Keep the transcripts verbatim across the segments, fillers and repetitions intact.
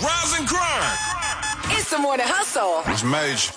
Rise and grind. It's the Morning Hustle. It's major.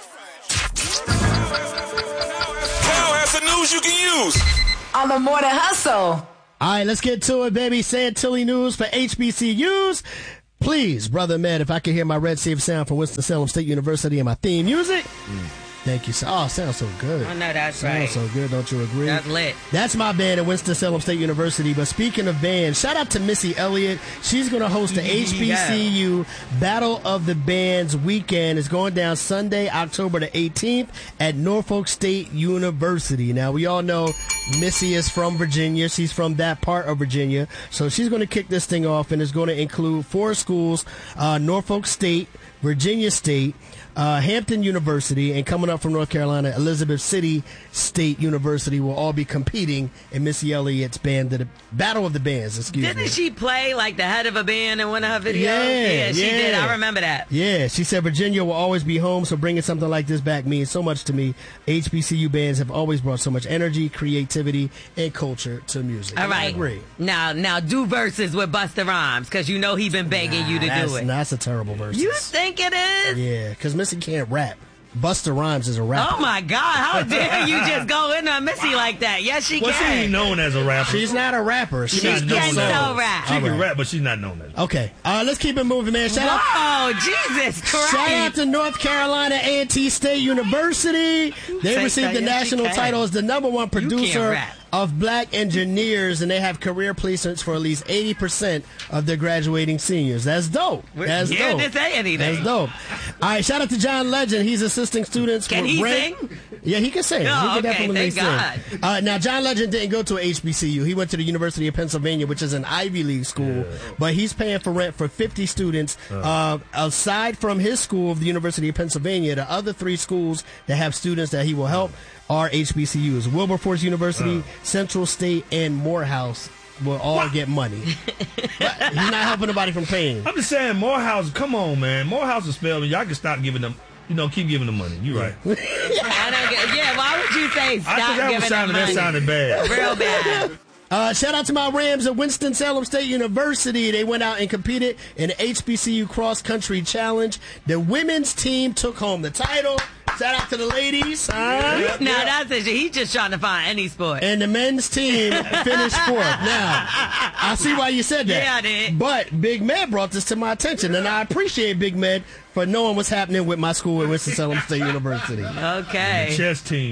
Cal has the news you can use. On the Morning Hustle. All right, let's get to it, baby. Santilli News for H B C Us. Please, Brother Med, if I can hear my red safe sound from Winston-Salem State University and my theme music. Mm. Thank you. Oh, it sounds so good. I know that's sounds right. Sounds so good, don't you agree? That's lit. That's my band at Winston-Salem State University. But speaking of bands, shout out to Missy Elliott. She's going to host the H B C U yeah. Battle of the Bands weekend. It's going down Sunday, October the eighteenth at Norfolk State University. Now, we all know Missy is from Virginia. She's from that part of Virginia. So she's going to kick this thing off, and it's going to include four schools, uh, Norfolk State, Virginia State, Uh, Hampton University, and coming up from North Carolina, Elizabeth City State University will all be competing in Missy Elliott's band, the Battle of the Bands. Excuse Didn't me. Didn't she play like the head of a band in one of her videos? Yeah, yeah, she yeah. did. I remember that. Yeah, she said Virginia will always be home, so bringing something like this back means so much to me. H B C U bands have always brought so much energy, creativity, and culture to music. All and right. I agree. Now, now do verses with Busta Rhymes, because you know he been begging nah, you to that's, do it. That's a terrible verse. You think it is? Yeah, because Missy can't rap. Busta Rhymes is a rapper. Oh my God! How dare you just go in on Missy like that? Yes, she well, can. Well, she ain't known as a rapper. She's not a rapper. She's she not can still rap. She All can right. rap, but she's not known as. Okay, uh, let's keep it moving, man. Shout Whoa, out, Jesus Christ! Shout out to North Carolina A and T State University. They Say received so, the yes, national you can. title as the number one producer rap. of black engineers, and they have career placements for at least eighty percent of their graduating seniors. That's dope. That's yeah, dope. didn't say anything. That's dope. All right, shout out to John Legend. He's assisting students. Can for he rank- sing? Yeah, he can sing. Oh, he can okay, definitely thank sing. God. Uh, now, John Legend didn't go to a H B C U. He went to the University of Pennsylvania, which is an Ivy League school, yeah. but he's paying for rent for fifty students. Uh, uh, aside from his school of the University of Pennsylvania, the other three schools that have students that he will help are H B C Us. Wilberforce University, uh. Central State, and Morehouse will all what? get money. But he's not helping nobody from paying. I'm just saying, Morehouse, come on, man. Morehouse is Spelman. Y'all can stop giving them. You know, keep giving them money. You're right. I don't get, yeah, why would you say stop I think that giving was sounded, them money? That sounded bad. Real bad. Uh, shout out to my Rams at Winston-Salem State University. They went out and competed in the H B C U Cross Country Challenge. The women's team took home the title. Shout out to the ladies. Huh? Yeah. No, that's it. He's just trying to find any sport. And the men's team finished fourth. Now, I see why you said that. Yeah, I did. But Big Med brought this to my attention, and I appreciate Big Med for knowing what's happening with my school at Winston-Salem State University. Okay. And the chess team.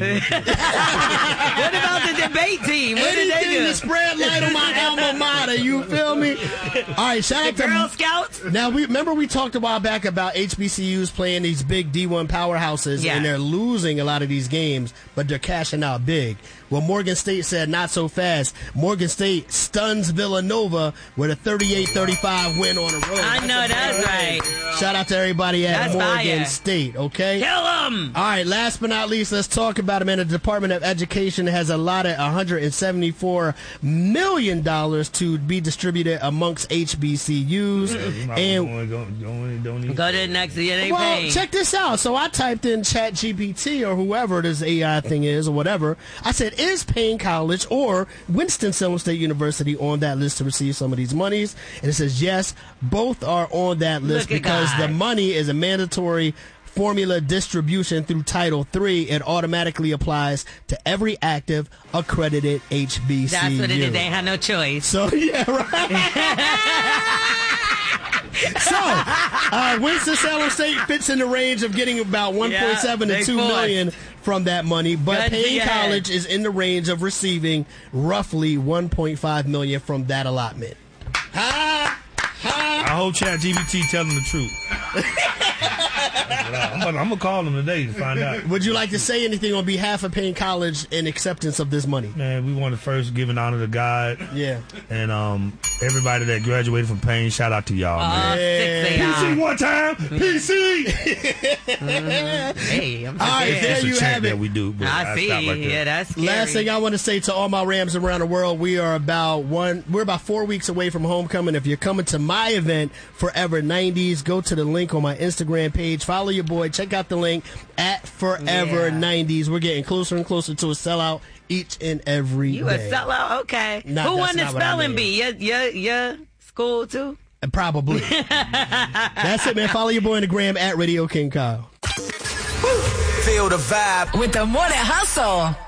What about the debate team? What Anything did they do? to spread light on my alma mater, you feel me? All right, shout the out to Girl Scouts. Now, we remember we talked a while back about H B C Us playing these big D one powerhouses, yeah. and they're losing a lot of these games, but they're cashing out big. Well, Morgan State said not so fast. Morgan State stuns Villanova with a thirty-eight thirty-five win on the road. I know that's, that's right. right. Shout out to everybody at that's Morgan fire. State, okay? Kill them! All right, last but not least, let's talk about it, man. The Department of Education has allotted one hundred seventy-four million dollars to be distributed amongst H B C Us. Yeah, and go, go, don't even go to the next year. They well, paying. check this out. So I typed in Chat G P T or whoever this A I thing is or whatever. I said, is Payne College or Winston-Salem State University on that list to receive some of these monies? And it says, yes, both are on that list because God. the money is a mandatory formula distribution through Title three. It automatically applies to every active accredited H B C U. That's what it is. They had no choice. So, yeah, right. So, uh, Winston-Salem State fits in the range of getting about one point seven yeah, to two million from that money, but Good Payne yeah. College is in the range of receiving roughly one point five million from that allotment. Ha! Ha! I hope Chat G P T telling the truth. I'm gonna, I'm gonna call them today to find out. Would you like to say anything on behalf of Payne College in acceptance of this money? Man, we want to first give an honor to God. Yeah. And um, everybody that graduated from Payne, shout out to y'all, uh, man. Yeah. P C one time, P C. mm, hey, I'm all right, there you have it. That we do. But I, I see. right yeah, that's scary. Last thing I want to say to all my Rams around the world, we are about one. We're about four weeks away from homecoming. If you're coming to my event, Forever nineties, go to the link on my Instagram page. Follow your boy. Check out the link at Forever yeah. nineties. We're getting closer and closer to a sellout each and every you day. You a sellout? Okay. Not, Who won the not spelling I mean. bee? Your, your, your school, too? Probably. That's it, man. Follow your boy on the gram at Radio King Kyle. Feel the vibe With the Morning Hustle.